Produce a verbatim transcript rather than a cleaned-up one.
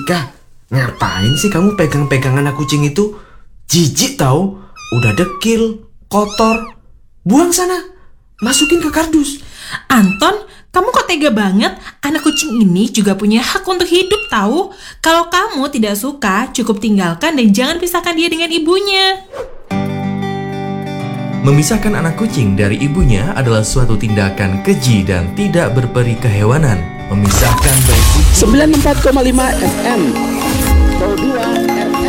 Tika, ngapain sih kamu pegang-pegang anak kucing itu? Jijik tau, udah dekil, kotor. Buang sana, masukin ke kardus. Anton, kamu kok tega banget? Anak kucing ini juga punya hak untuk hidup tahu. Kalau kamu tidak suka, cukup tinggalkan dan jangan pisahkan dia dengan ibunya. Memisahkan anak kucing dari ibunya adalah suatu tindakan keji dan tidak berperi kehewanan. Memisahkan bayi kucing sembilan puluh empat koma lima F M. dua